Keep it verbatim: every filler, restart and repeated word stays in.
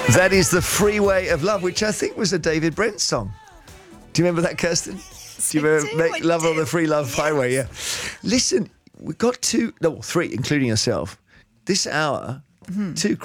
That is The Freeway of Love, which I think was a David Brent song. Do you remember that, Kirsten? Do you I remember do, Make I Love do. on the Free Love Yes. Highway? Yeah. Listen, we've got two, no, three, including yourself. This hour, two